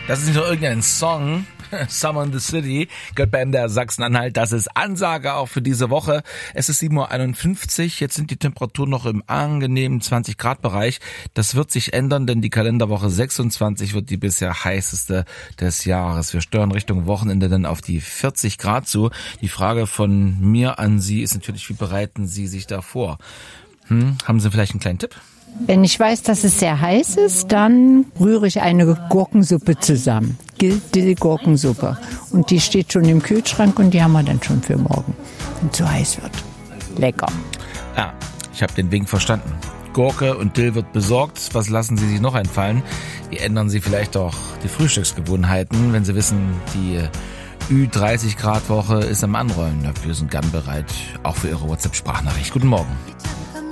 Das ist nicht nur irgendein Song. Summer in the City gehört bei MDR Sachsen-Anhalt. Das ist Ansage auch für diese Woche. Es ist 7:51 Uhr. Jetzt sind die Temperaturen noch im angenehmen 20-Grad-Bereich. Das wird sich ändern, denn die Kalenderwoche 26 wird die bisher heißeste des Jahres. Wir steuern Richtung Wochenende dann auf die 40 Grad zu. Die Frage von mir an Sie ist natürlich, wie bereiten Sie sich da vor? Haben Sie vielleicht einen kleinen Tipp? Wenn ich weiß, dass es sehr heiß ist, dann rühre ich eine Gurkensuppe zusammen. Dill-Gurkensuppe. Und die steht schon im Kühlschrank und die haben wir dann schon für morgen. Wenn es so heiß wird. Lecker. Ja, ich habe den Wink verstanden. Gurke und Dill wird besorgt. Was lassen Sie sich noch einfallen? Wie ändern Sie vielleicht auch die Frühstücksgewohnheiten, wenn Sie wissen, die Ü30-Grad-Woche ist am Anrollen? Wir sind gern bereit, auch für Ihre WhatsApp-Sprachnachricht. Guten Morgen.